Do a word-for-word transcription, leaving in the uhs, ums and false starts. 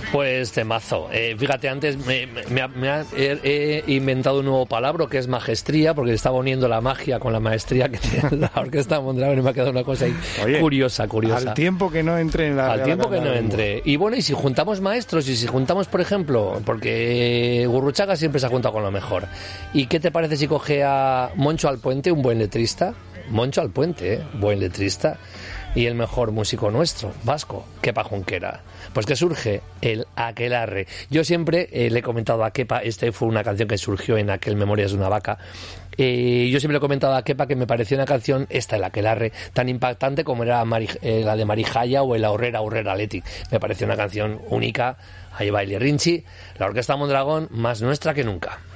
Pues temazo. Eh, fíjate, antes me, me, me, me ha, he, he inventado un nuevo palabra que es majestría, porque estaba uniendo la magia con la maestría que tiene la Orquesta Mondragón y me ha quedado una cosa ahí. Oye, curiosa, curiosa. Al tiempo que no entre en la... Al tiempo que no entre. Y bueno, y si juntamos maestros, y si juntamos, por ejemplo, porque Gurruchaga siempre se ha juntado con lo mejor. ¿Y qué te parece si coge a Moncho Alpuente, un buen letrista? Moncho Alpuente, ¿eh? Buen letrista. Y el mejor músico nuestro, vasco, Kepa Junquera. Pues que surge el Aquelarre. Yo siempre eh, le he comentado a Kepa, este fue una canción que surgió en aquel Memorias de una vaca. Eh, yo siempre le he comentado a Kepa que me pareció una canción, esta, el Aquelarre, tan impactante como era Mari, eh, la de Marijaya o el Aurrera, Aurrera Leti. Me pareció una canción única. Ahí va Eli Rinchi, la Orquesta Mondragón, más nuestra que nunca.